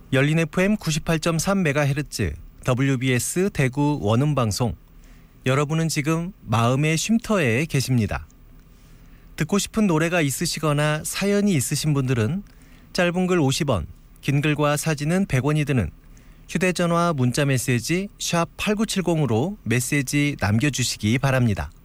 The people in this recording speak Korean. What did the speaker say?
열린 FM 98.3MHz WBS 대구 원음방송. 여러분은 지금 마음의 쉼터에 계십니다. 듣고 싶은 노래가 있으시거나 사연이 있으신 분들은 짧은 글 50원, 긴 글과 사진은 100원이 드는 휴대전화 문자메시지 샵 8970으로 메시지 남겨주시기 바랍니다.